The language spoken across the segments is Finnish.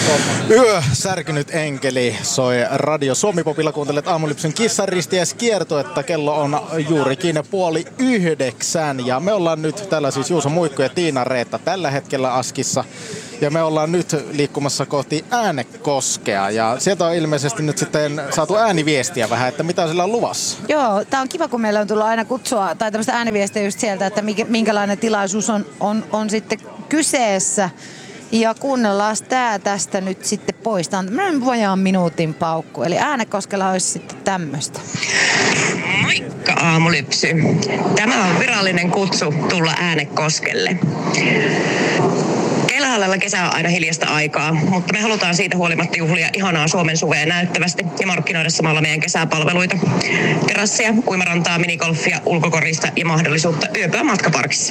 Särkynyt enkeli soi Radio Suomi-popilla. Kuuntelet Aamulypsyn kissanristieskiertuetta. Kello on juurikin 8:30 ja me ollaan nyt täällä siis Juuso Muikku ja Tiina Reetta tällä hetkellä Askissa. Ja me ollaan nyt liikkumassa kohti Äänekoskea ja sieltä on ilmeisesti nyt sitten saatu ääniviestiä vähän, että mitä sillä on luvassa. Joo, tää on kiva, kun meillä on tullut aina kutsua tai tämmöistä ääniviestiä just sieltä, että minkälainen tilaisuus on sitten kyseessä. Ja kuunnellaan tää tästä nyt sitten pois. Tää on tämmönen vajaan minuutin paukku. Eli Äänekoskella olisi sitten tämmöstä. Moikka Aamulypsy. Tämä on virallinen kutsu tulla Äänekoskelle. Keilahallilla kesä on aina hiljasta aikaa, mutta me halutaan siitä huolimatta juhlia ihanaa Suomen suvea näyttävästi ja markkinoida samalla meidän kesäpalveluita. Terassia, uimarantaa, minigolfia, ulkokorista ja mahdollisuutta yöpyä matkaparkissa.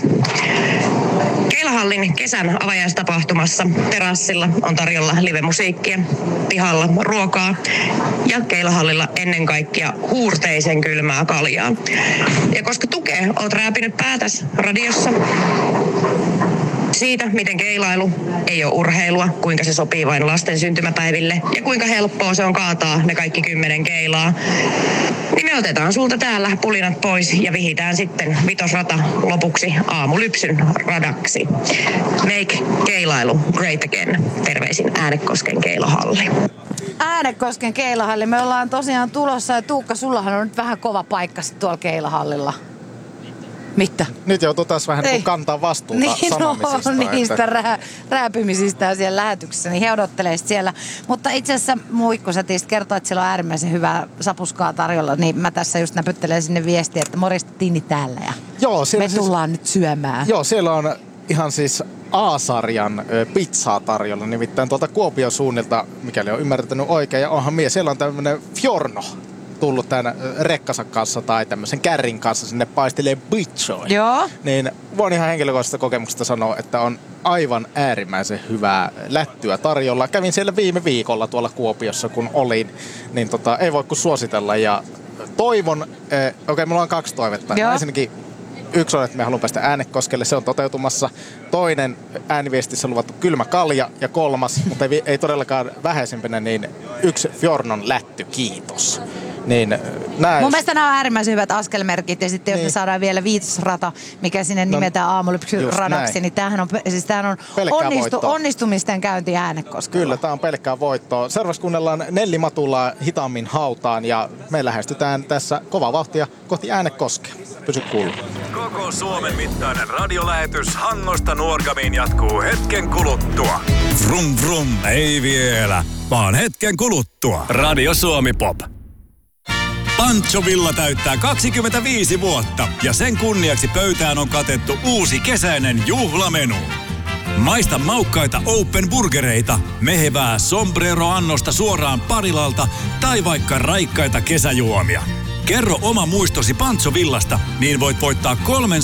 Keilahallin kesän avajaistapahtumassa terassilla on tarjolla live-musiikkia, pihalla ruokaa ja Keilahallilla ennen kaikkea huurteisen kylmää kaljaa. Ja koska Tuke oot rääpinyt päätäs radiossa siitä, miten keilailu ei ole urheilua, kuinka se sopii vain lasten syntymäpäiville ja kuinka helppoa se on kaataa ne kaikki 10 keilaa, niin me otetaan sulta täällä pulinat pois ja vihitään sitten vitosrata lopuksi Aamulypsyn radaksi. Make keilailu great again. Terveisin Äänekosken keilahalli. Äänekosken keilahalli. Me ollaan tosiaan tulossa ja Tuukka, sullahan on nyt vähän kova paikka tuolla keilahallilla. Mitä? Nyt joutuu taas vähän niin kantaa vastuuta sanomisista. Niistä rääpymisistä siellä lähetyksessä, niin he odottelee siellä. Mutta itse asiassa Muikku Sätistä kertoo, että siellä on äärimmäisen hyvää sapuskaa tarjolla, niin mä tässä just näpyttelen sinne viestiä, että morjesta Tini täällä ja me tullaan nyt syömään. Joo, siellä on ihan siis A-sarjan pizzaa tarjolla, nimittäin tuolta Kuopion suunnilta, mikäli on ymmärtänyt oikein, ja onhan siellä on tämmönen Fiorno tullut tämän rekkansa kanssa tai tämmöisen kärrin kanssa sinne paistelee bitchoin. Joo. Niin voin ihan henkilökohtaisesta kokemuksesta sanoa, että on aivan äärimmäisen hyvää lättyä tarjolla. Kävin siellä viime viikolla tuolla Kuopiossa, kun olin, niin ei voi kuin suositella. Ja toivon, mulla on 2 toivetta. Ensinnäkin yksi on, että me haluan päästä Äänekoskelle, se on toteutumassa. Toinen ääniviestissä luvattu kylmä kalja ja 3, mutta ei todellakaan vähäisempänä, niin 1 Fiornon lätty, kiitos. Niin, mun mielestä nämä on äärimmäisen hyvät askelmerkit ja sitten jos me saadaan vielä vitosrata, mikä sinne nimetään Aamulypsyn radaksi, niin tämähän on onnistumisten käynti Äänekoskella. Kyllä, tämä on pelkkää voittoa. Seuraavaksi kuunnellaan Nelli Matulaa Hitaammin hautaan ja me lähestytään tässä kovaa vauhtia kohti Äänekoskea. Pysy kuulla. Koko Suomen mittainen radiolähetys Hangosta Nuorgamiin jatkuu hetken kuluttua. Vrum vrum, ei vielä, vaan hetken kuluttua. Radio Suomi Pop. Pancho Villa täyttää 25 vuotta ja sen kunniaksi pöytään on katettu uusi kesäinen juhlamenu. Maista maukkaita open burgereita, mehevää sombrero-annosta suoraan Parilalta tai vaikka raikkaita kesäjuomia. Kerro oma muistosi Pancho Villasta, niin voit voittaa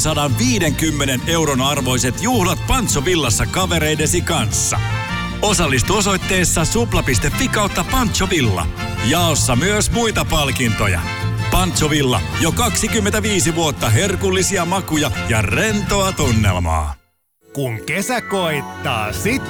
350 € arvoiset juhlat Pancho Villassa kavereidesi kanssa. Osallistu osoitteessa supla.fi/Pancho Villa. Jaossa myös muita palkintoja. Pancho Villa, jo 25 vuotta herkullisia makuja ja rentoa tunnelmaa. Kun kesä koittaa, sit